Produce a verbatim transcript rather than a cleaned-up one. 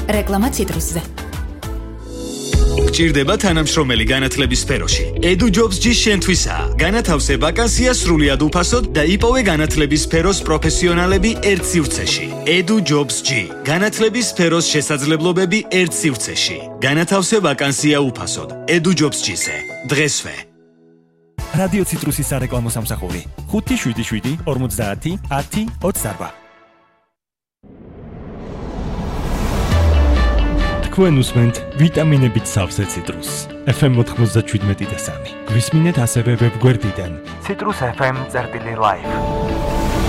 რეკლამა ციტრუსზე. გჭირდება თანამშრომელი განათლების სფეროში. EduJobs-G შენთვისაა. განათავსე ვაკანსია სრულიად უფასოდ და იპოვე განათლების სფეროს პროფესიონალები ერთ სივრცეში. EduJobs-G. განათლების სფეროს შესაძლებლობები ერთ სივრცეში. განათავსე ვაკანსია უფასოდ. EduJobs-G-ზე. დღესვე. რადიო ციტრუსის სარეკლამო სამსახური ხუთი შვიდი შვიდი ორმოცდაათი ათი ოცდაარბა. თქვენ უსმენთ ვიტამინებით სავსე ციტრუსს. ეფ ემ ოთხმოცდაშვიდმეტი და სამი. გვისმინეთ ასევე ვებგვერდიდან citrus f m წერტილი live.